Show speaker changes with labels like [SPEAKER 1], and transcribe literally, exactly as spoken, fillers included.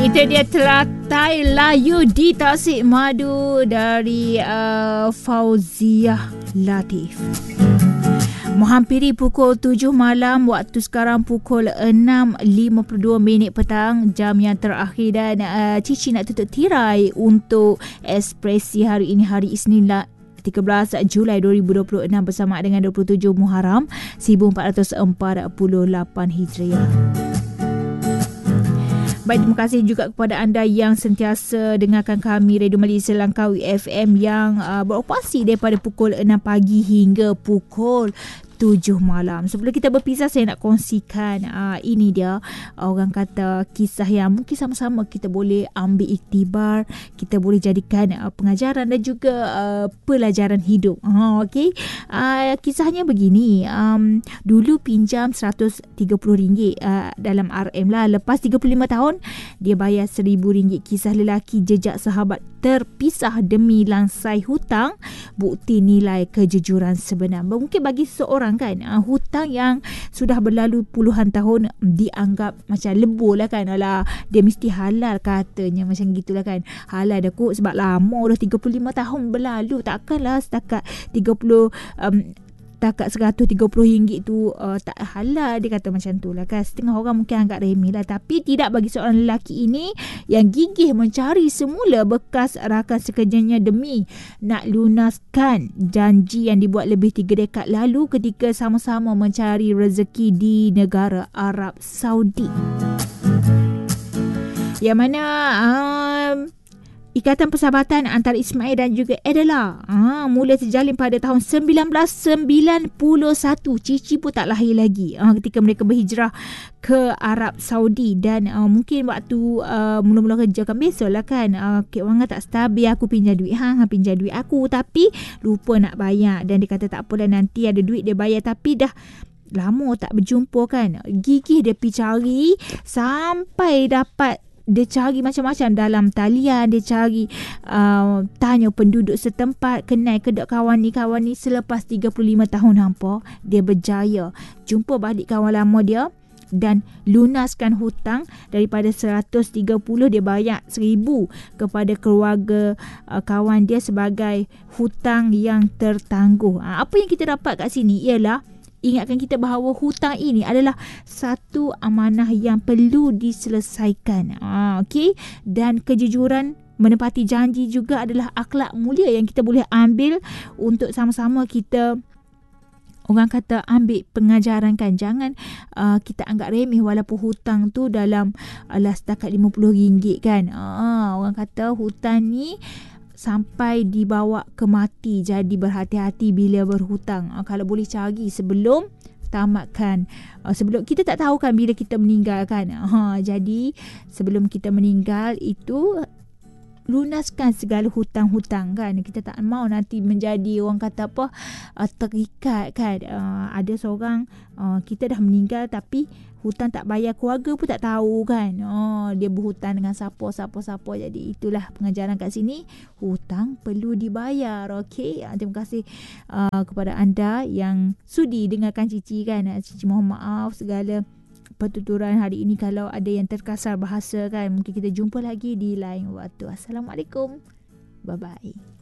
[SPEAKER 1] Itu dia Telatai Layu di Tasik Madu dari uh, Fauziah Latif. Menghampiri pukul tujuh malam, waktu sekarang pukul enam lima puluh dua minit petang, jam yang terakhir, dan uh, Cici nak tutup tirai untuk Ekspresi hari ini, hari Isnin lah, tiga belas Julai dua ribu dua puluh enam, bersama dengan dua puluh tujuh Muharram seribu empat ratus empat puluh lapan Hijriah. Baik, terima kasih juga kepada anda yang sentiasa dengarkan kami Radio Malaysia Langkawi F M yang uh, beroperasi daripada pukul enam pagi hingga pukul tujuh malam. Sebelum kita berpisah, saya nak kongsikan uh, ini dia, uh, orang kata kisah yang mungkin sama-sama kita boleh ambil iktibar, kita boleh jadikan uh, pengajaran dan juga uh, pelajaran hidup. Uh, okay. Uh, kisahnya begini, um, dulu pinjam seratus tiga puluh ringgit uh, dalam R M lah. Lepas tiga puluh lima tahun, dia bayar seribu ringgit. Kisah lelaki jejak sahabat terpisah demi langsai hutang, bukti nilai kejujuran sebenar. Mungkin bagi seorang kan, uh, hutang yang sudah berlalu puluhan tahun dianggap macam lebur lah kan. Alah, dia mesti halal katanya, macam gitulah kan. Halal dah kot sebab lama dah tiga puluh lima tahun berlalu. Takkanlah setakat tiga puluh um, takat seratus tiga puluh ringgit tu uh, tak halal, dia kata macam tu lah kan. Setengah orang mungkin anggap remeh lah, tapi tidak bagi seorang lelaki ini yang gigih mencari semula bekas rakan sekerjanya demi nak lunaskan janji yang dibuat lebih tiga dekad lalu ketika sama-sama mencari rezeki di negara Arab Saudi, yang mana um, ikatan persahabatan antara Ismail dan juga Adela ha, mula terjalin pada tahun sembilan belas sembilan puluh satu. Cici pun tak lahir lagi ha, ketika mereka berhijrah ke Arab Saudi. Dan uh, mungkin waktu uh, mula-mula kerja kan biasalah kan, uh, kewangan tak stabil, aku pinjam duit hang, hang pinjam duit aku, tapi lupa nak bayar. Dan dia kata tak apalah, nanti ada duit dia bayar. Tapi dah lama tak berjumpa kan, gigih dia pergi cari sampai dapat. Dia cari macam-macam dalam talian, dia cari uh, tanya penduduk setempat, kenal ke dek kawan ni, kawan ni. Selepas tiga puluh lima tahun hampa, dia berjaya jumpa balik kawan lama dia dan lunaskan hutang. Daripada seratus tiga puluh, dia bayar seribu kepada keluarga uh, kawan dia sebagai hutang yang tertangguh. Uh, apa yang kita dapat kat sini ialah ingatkan kita bahawa hutang ini adalah satu amanah yang perlu diselesaikan. Ah, okey. Dan kejujuran menepati janji juga adalah akhlak mulia yang kita boleh ambil untuk sama-sama kita, orang kata, ambil pengajaran kan. Jangan uh, kita anggap remeh walaupun hutang tu dalam alah setakat lima puluh ringgit kan. Ah, orang kata hutang ni sampai dibawa ke mati. Jadi berhati-hati bila berhutang. Uh, kalau boleh cari sebelum tamatkan. Uh, sebelum kita tak tahu kan bila kita meninggal kan. Uh, jadi sebelum kita meninggal itu lunaskan segala hutang-hutang kan. Kita tak mau nanti menjadi orang kata apa, uh, terikat kan. Uh, ada seorang uh, kita dah meninggal tapi hutang tak bayar, keluarga pun tak tahu kan. Oh, dia berhutang dengan siapa, siapa, siapa. Jadi itulah pengajaran kat sini. Hutang perlu dibayar. Okey. Terima kasih uh, kepada anda yang sudi dengarkan Cici kan. Cici mohon maaf segala pertuturan hari ini kalau ada yang terkasar bahasa kan. Mungkin kita jumpa lagi di lain waktu. Assalamualaikum. Bye-bye.